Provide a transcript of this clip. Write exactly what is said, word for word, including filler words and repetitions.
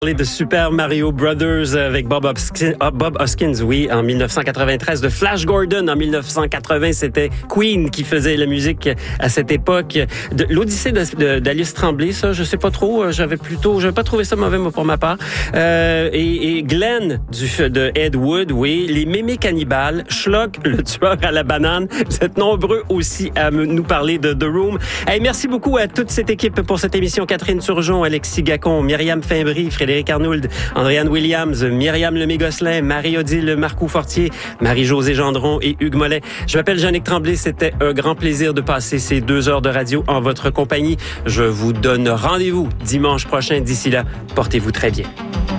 De Super Mario Brothers avec Bob Hoskins, Bob Hoskins, oui, en dix-neuf cent quatre-vingt-treize. De Flash Gordon en dix-neuf cent quatre-vingts, c'était Queen qui faisait la musique à cette époque. De l'Odyssée de, de, d'Alice Tremblay, ça, je sais pas trop. J'avais plutôt, j'avais pas trouvé ça mauvais moi, pour ma part. Euh, et, et Glenn du de Ed Wood, oui. Les Mémés Cannibales, Schlock, le tueur à la banane. Vous êtes nombreux aussi à me, nous parler de The Room. Hey, merci beaucoup à toute cette équipe pour cette émission. Catherine Turgeon, Alexis Gacon, Myriam Fimbry, Frédéric Frédéric Arnould, Andréane Williams, Myriam Lemay-Gosselin, Marie-Odile Marcoux-Fortier, Marie-Josée Gendron et Hugues Mollet. Je m'appelle Jeannick Tremblay. C'était un grand plaisir de passer ces deux heures de radio en votre compagnie. Je vous donne rendez-vous dimanche prochain. D'ici là, portez-vous très bien.